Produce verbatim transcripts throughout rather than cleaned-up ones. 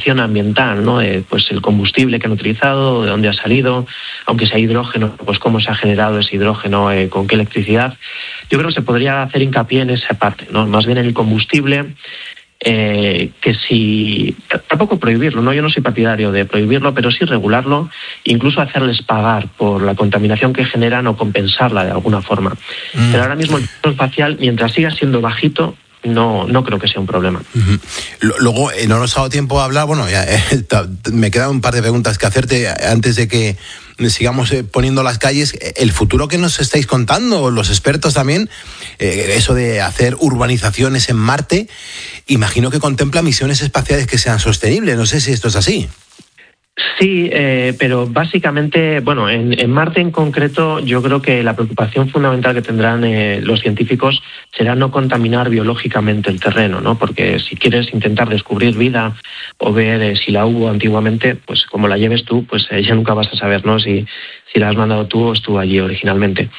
contaminación ambiental, ¿no? Eh, pues el combustible que han utilizado, de dónde ha salido, aunque sea hidrógeno, pues cómo se ha generado ese hidrógeno, eh, con qué electricidad. Yo creo que se podría hacer hincapié en esa parte, ¿no? Más bien en el combustible, eh, que si... Tampoco prohibirlo, ¿no? Yo no soy partidario de prohibirlo, pero sí regularlo, incluso hacerles pagar por la contaminación que generan o compensarla de alguna forma. Mm. Pero ahora mismo el costo espacial, mientras siga siendo bajito, no no creo que sea un problema. Uh-huh. Luego, eh, no nos ha dado tiempo a hablar, bueno, ya, eh, me quedan un par de preguntas que hacerte antes de que sigamos eh, poniendo las calles. El futuro que nos estáis contando, los expertos también, eh, eso de hacer urbanizaciones en Marte, imagino que contempla misiones espaciales que sean sostenibles, no sé si esto es así. Sí, eh, pero básicamente, bueno, en, en Marte en concreto, yo creo que la preocupación fundamental que tendrán eh, los científicos será no contaminar biológicamente el terreno, ¿no? Porque si quieres intentar descubrir vida o ver eh, si la hubo antiguamente, pues como la lleves tú, pues eh, ya nunca vas a saber, ¿no? Si, si la has mandado tú o estuvo allí originalmente.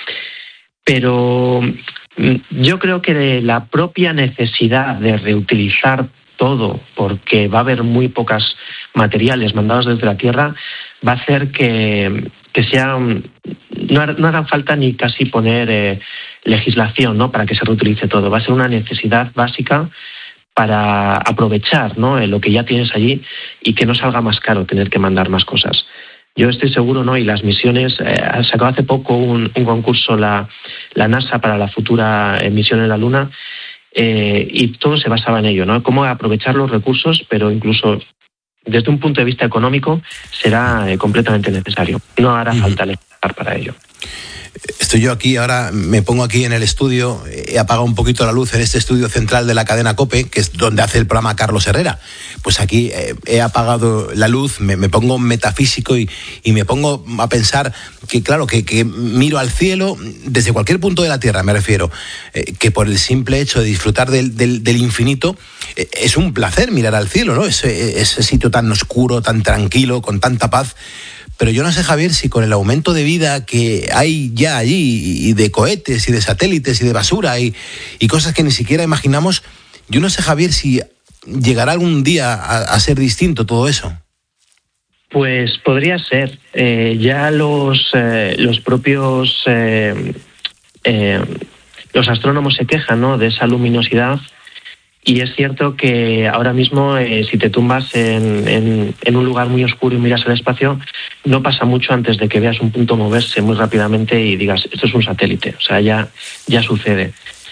Pero yo creo que la propia necesidad de reutilizar todo, porque va a haber muy pocos materiales mandados desde la Tierra, va a hacer que, que sea, no, no haga falta ni casi poner eh, legislación, ¿no? Para que se reutilice todo. Va a ser una necesidad básica para aprovechar, ¿no? lo que ya tienes allí y que no salga más caro tener que mandar más cosas. Yo estoy seguro, ¿no? Y las misiones, eh, sacó hace poco un, un concurso la, la NASA para la futura misión en la Luna. Eh, y todo se basaba en ello, ¿no? Cómo aprovechar los recursos, pero incluso desde un punto de vista económico será eh, completamente necesario. No hará uh-huh. falta legislar para ello. Estoy yo aquí, ahora me pongo aquí en el estudio, he apagado un poquito la luz en este estudio central de la cadena COPE, que es donde hace el programa Carlos Herrera. Pues aquí eh, he apagado la luz, me, me pongo metafísico y, y me pongo a pensar que, claro, que, que miro al cielo desde cualquier punto de la Tierra, me refiero, eh, que por el simple hecho de disfrutar del, del, del infinito, eh, es un placer mirar al cielo, ¿no? Ese, ese sitio tan oscuro, tan tranquilo, con tanta paz. Pero yo no sé, Javier, si con el aumento de vida que hay ya allí, y de cohetes, y de satélites, y de basura, y, y cosas que ni siquiera imaginamos, yo no sé, Javier, si llegará algún día a, a ser distinto todo eso. Pues podría ser. Eh, ya los, eh, los propios eh, eh, los astrónomos se quejan, ¿no? de esa luminosidad. Y es cierto que ahora mismo, eh, si te tumbas en, en, en un lugar muy oscuro y miras el espacio, no pasa mucho antes de que veas un punto moverse muy rápidamente y digas, esto es un satélite. O sea, ya, ya sucede.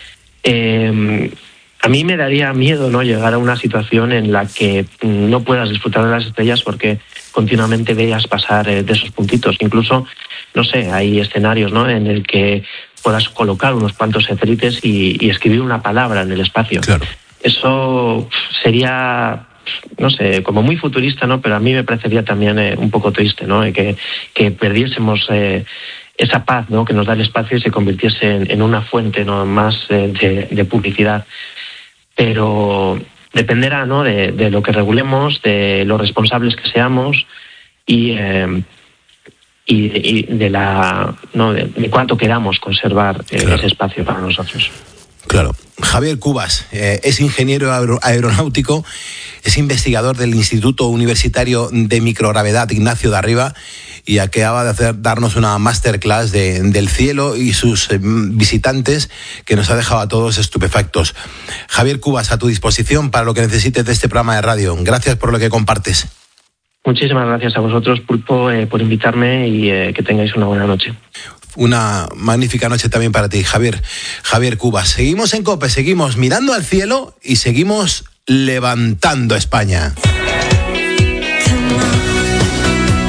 Eh, a mí me daría miedo, ¿no? llegar a una situación en la que no puedas disfrutar de las estrellas porque continuamente veas pasar eh, de esos puntitos. Incluso, no sé, hay escenarios, ¿no? en el que puedas colocar unos cuantos satélites y, y escribir una palabra en el espacio. Claro. Eso sería, no sé, como muy futurista, ¿no? Pero a mí me parecería también eh, un poco triste, ¿no? Que, que perdiésemos eh, esa paz, ¿no? que nos da el espacio y se convirtiese en, en una fuente, ¿no? más eh, de, de publicidad. Pero dependerá, ¿no? de, de lo que regulemos, de los responsables que seamos y, eh, y, y de, la, ¿no? de, de cuánto queramos conservar eh, claro. ese espacio para nosotros. Claro. Javier Cubas eh, es ingeniero aer- aeronáutico, es investigador del Instituto Universitario de Microgravedad Ignacio de Arriba y acaba de hacer, darnos una masterclass de, del cielo y sus eh, visitantes que nos ha dejado a todos estupefactos. Javier Cubas, a tu disposición para lo que necesites de este programa de radio. Gracias por lo que compartes. Muchísimas gracias a vosotros, Pulpo, eh, por invitarme y eh, que tengáis una buena noche. Una magnífica noche también para ti, Javier. Javier Cubas. Seguimos en COPE, seguimos mirando al cielo y seguimos levantando España.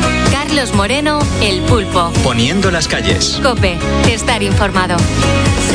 Carlos Moreno, El Pulpo. Poniendo las calles. COPE, estar informado.